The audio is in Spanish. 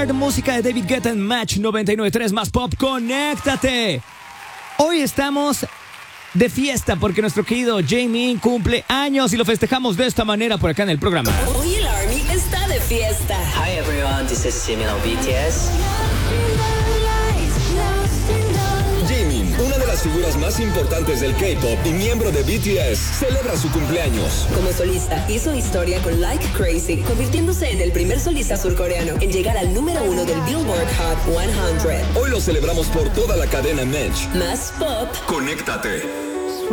Heart, música de David Guetta en Match 99.3 más pop. ¡Conéctate! Hoy estamos de fiesta porque nuestro querido Jaemin cumple años y lo festejamos de esta manera por acá en el programa. Hoy el Army está de fiesta. Hi everyone, this is Jimin of BTS. Jaemin, una de las figuras más importantes del K-pop y miembro de BTS, celebra su cumpleaños. Como solista, hizo historia con Like Crazy, convirtiéndose en el primer solista surcoreano en llegar al número 1 del Billboard Hot 100. Hoy lo celebramos por toda la cadena Match. Más pop. Conéctate.